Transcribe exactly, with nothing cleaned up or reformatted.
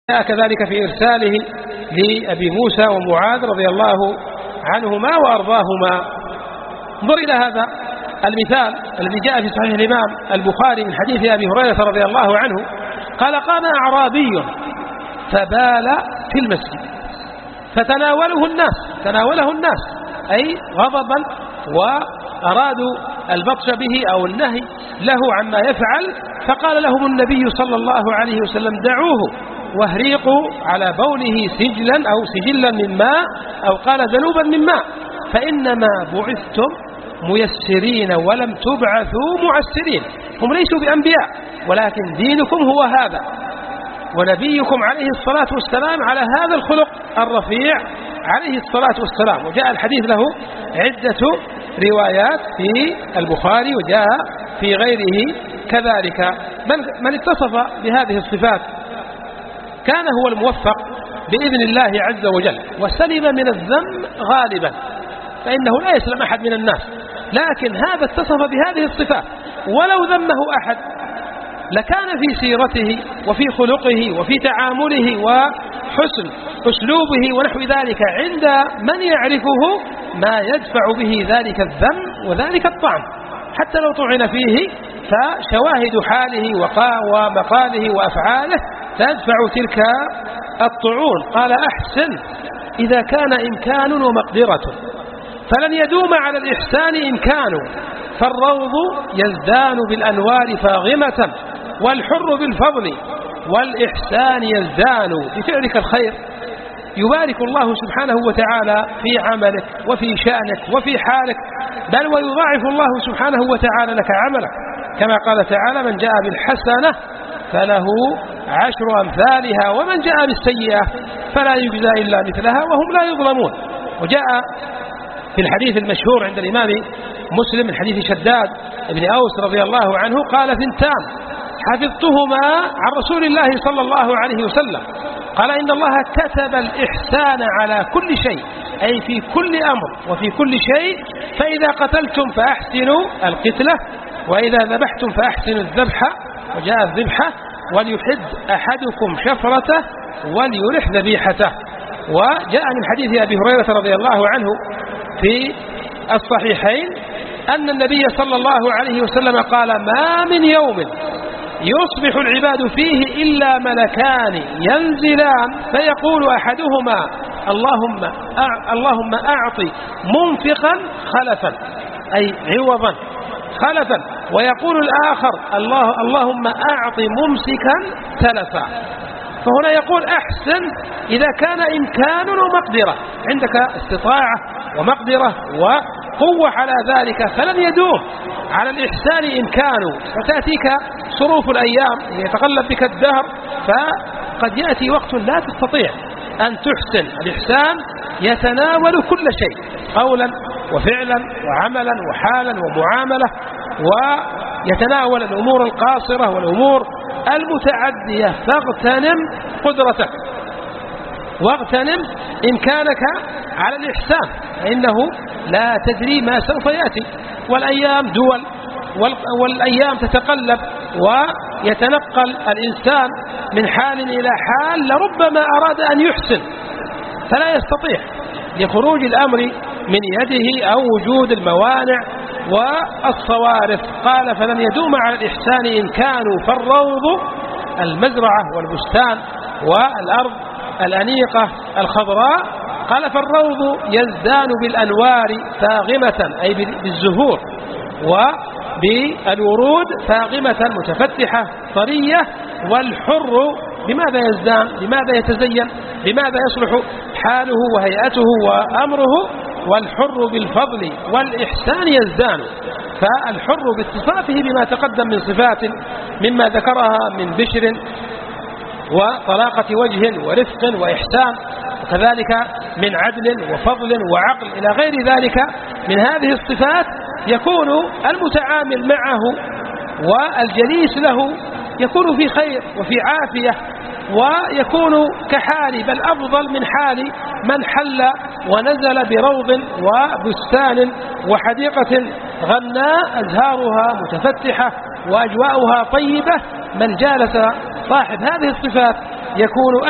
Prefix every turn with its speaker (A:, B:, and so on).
A: جاء كذلك في إرساله لأبي موسى ومعاذ رضي الله عنهما وأرضاهما. انظر إلى هذا المثال الذي جاء في صحيح الإمام البخاري من حديث أبي هريرة رضي الله عنه قال: قام أعرابي فبال في المسجد فتناوله الناس تناوله الناس أي غضبا وأرادوا البطش به أو النهي له عما يفعل، فقال لهم النبي صلى الله عليه وسلم: دعوه واهريقوا على بوله سجلا أو سجلا من ماء أو قال ذنوبا من ماء، فإنما بعثتم ميسرين ولم تبعثوا معسرين. هم ليسوا بأنبياء ولكن دينكم هو هذا، ونبيكم عليه الصلاة والسلام على هذا الخلق الرفيع عليه الصلاة والسلام. وجاء الحديث له عدة روايات في البخاري وجاء في غيره كذلك. من, من اتصف بهذه الصفات كان هو الموفق بإذن الله عز وجل وسلم من الذم غالبا، فإنه لا يسلم أحد من الناس، لكن هذا اتصف بهذه الصفات ولو ذمه أحد لكان في سيرته وفي خلقه وفي تعامله وحسن أسلوبه ونحو ذلك عند من يعرفه ما يدفع به ذلك الذم وذلك الطعن، حتى لو طعن فيه فشواهد حاله ومقاله وأفعاله تدفع تلك الطعون. قال: أحسن إذا كان إمكان ومقدرة، فلن يدوم على الإحسان إمكان، فالروض يزدان بالأنوار فاغمة، والحر بالفضل والإحسان يزدان. بفعلك الخير يبارك الله سبحانه وتعالى في عملك وفي شأنك وفي حالك، بل ويضاعف الله سبحانه وتعالى لك عملك، كما قال تعالى: من جاء بالحسنة فله عشر أمثالها ومن جاء بالسيئة فلا يجزى إلا مثلها وهم لا يظلمون. وجاء في الحديث المشهور عند الإمام مسلم من حديث شداد بن أوس رضي الله عنه قال: ثنتان حفظتهما عن رسول الله صلى الله عليه وسلم، قال: إن الله كتب الإحسان على كل شيء، أي في كل أمر وفي كل شيء، فإذا قتلتم فأحسنوا القتلة، وإذا ذبحتم فأحسنوا الذبح، وجاء الذبحة، وليحد أحدكم شفرته وليرح ذبيحته. وجاء من حديث أبي هريرة رضي الله عنه في الصحيحين أن النبي صلى الله عليه وسلم قال: ما من يوم يصبح العباد فيه إلا ملكان ينزلان فيقول أحدهما: اللهم أع... اللهم أعطي منفقا خلفا، أي عوضا خلفا، ويقول الآخر: الله اللهم أعطي ممسكا تلفا. فهنا يقول: أحسن إذا كان إمكان ومقدرة، عندك استطاعة ومقدرة وقوة على ذلك فلن يدوم على الإحسان إمكانه، وتأتيك صروف الأيام يتقلب بك الدهر، فقد يأتي وقت لا تستطيع أن تحسن. الإحسان يتناول كل شيء قولا وفعلا وعملا وحالا ومعاملة، ويتناول الأمور القاصرة والأمور المتعدية. فاغتنم قدرتك واغتنم إمكانك على الإحسان، فإنه لا تدري ما سوف يأتي، والأيام دول والأيام تتقلب ويتنقل الإنسان من حال إلى حال، لربما أراد أن يحسن فلا يستطيع لخروج الأمر من يده أو وجود الموانع والصوارف. قال: فلن يدوم على الإحسان إن كانوا، فالروض المزرعة والبستان والأرض الأنيقة الخضراء، قال: فالروض يزدان بالأنوار فاغمة، أي بالزهور وبالورود فاغمة متفتحة طرية. والحر بماذا يزدان؟ بماذا يتزين؟ بماذا يصلح حاله وهيئته وأمره؟ والحر بالفضل والإحسان يزدان. فالحر باتصافه بما تقدم من صفات مما ذكرها من بشر وطلاقة وجه ورفق وإحسان، وكذلك من عدل وفضل وعقل إلى غير ذلك من هذه الصفات، يكون المتعامل معه والجليس له يكون في خير وفي عافية، ويكون كحال بل أفضل من حال من حل ونزل بروض وبستان وحديقة غناء أزهارها متفتحة وأجواؤها طيبة. من جالس صاحب هذه الصفات يكون